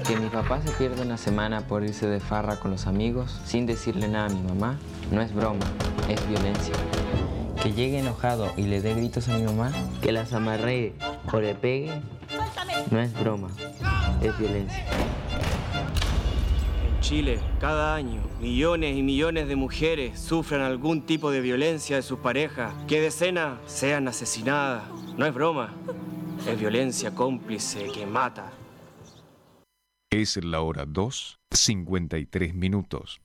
Que mi papá se pierda una semana por irse de farra con los amigos sin decirle nada a mi mamá no es broma, es violencia. Que llegue enojado y le dé gritos a mi mamá, que las amarree o le pegue, no es broma, es violencia. En Chile, cada año, millones y millones de mujeres sufren algún tipo de violencia de sus parejas, que decenas sean asesinadas. No es broma, es violencia cómplice que mata. Es la hora 2:53.